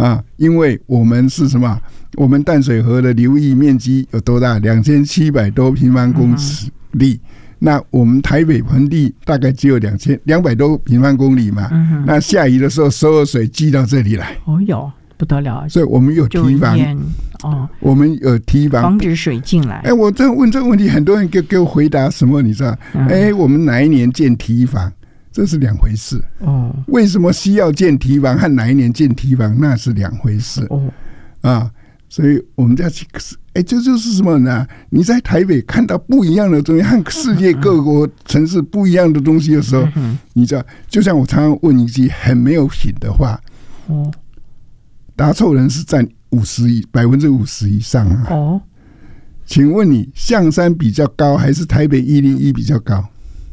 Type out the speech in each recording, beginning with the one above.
因为我们是什么？我们淡水河的流域面积有多大？2700多平方公里。那我们台北盆地大概只有200多平方公里嘛。那下雨的时候，所有水积到这里来。 哦哟，不得了！ 所以我们有堤防。我们有堤防防止水进来。 我这问这个问题，很多人给我回答什么？你知道？我们哪一年建堤防？这是两回事。为什么需要建堤防和哪一年建堤防那是两回事。所以我们要去，这就是什么呢？你在台北看到不一样的东西，和世界各国城市不一样的东西的时候，你知道，就像我常常问一句很没有品的话，答错人是占50%以上啊。请问你象山比较高，还是台北101比较高？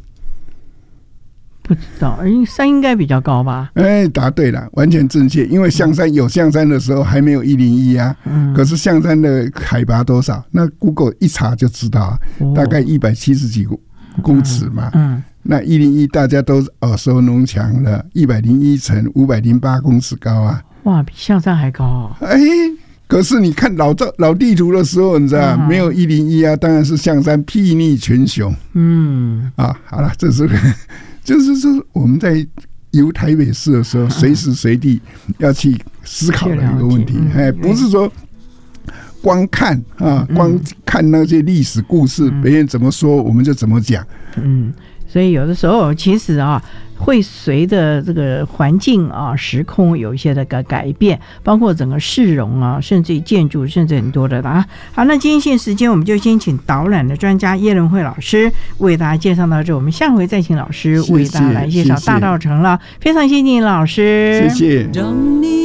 不知道，山应该比较高吧？ 答对了，完全正确。因为象山有象山的时候还没有101啊。可是象山的海拔多少？那 Google 一查就知道大概170几公尺嘛。那101大家都耳熟能详了，101乘508公尺高啊。哇， 比象山还高可是你看老地图的时候，你知道没有101啊，当然是象山睥睨群雄。好了，这是。就是说，我们在游台北市的时候，随时随地要去思考的一个问题。不是说光看光看那些历史故事，别人怎么说我们就怎么讲。 所以有的时候其实会随着这个环境时空有一些的改变，包括整个市容甚至于建筑，甚至很多的好，那今天时间我们就先请导览的专家叶伦慧老师为大家介绍到这，我们下回再请老师为大家来介绍大稻埕了。非常谢谢你老师， 谢谢。